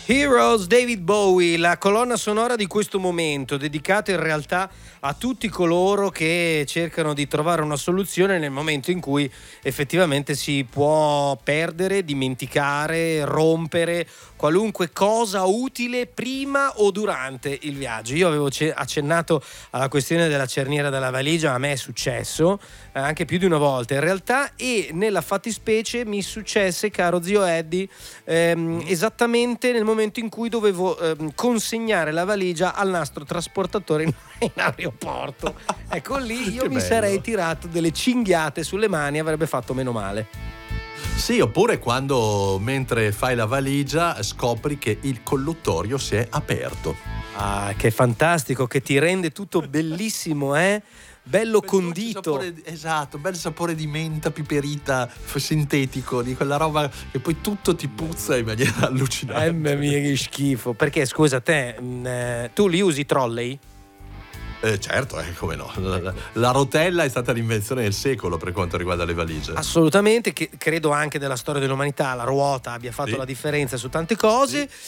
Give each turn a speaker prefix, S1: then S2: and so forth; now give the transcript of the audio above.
S1: Heroes, David Bowie, la colonna sonora di questo momento, dedicata in realtà a tutti coloro che cercano di trovare una soluzione nel momento in cui effettivamente si può perdere, dimenticare, rompere qualunque cosa utile prima o durante il viaggio. Io avevo accennato alla questione della cerniera della valigia, a me è successo anche più di una volta in realtà, e nella fattispecie mi successe, caro zio Eddie, esattamente nel momento in cui dovevo consegnare la valigia al nastro trasportatore in aeroporto. Ecco, lì io mi sarei tirato delle cinghiate sulle mani, avrebbe fatto meno male.
S2: Sì, oppure quando mentre fai la valigia scopri che il colluttorio si è aperto.
S1: Ah, che fantastico, che ti rende tutto bellissimo, bello condito.
S2: Sapore, esatto, bel sapore di menta piperita sintetico, di quella roba che poi tutto ti puzza in maniera allucinante.
S1: Mamma mia, che schifo. Perché scusa te, tu li usi trolley?
S2: Certo, come no. La rotella è stata l'invenzione del secolo per quanto riguarda le valigie.
S1: Assolutamente, che credo anche della storia dell'umanità la ruota abbia fatto la differenza su tante cose.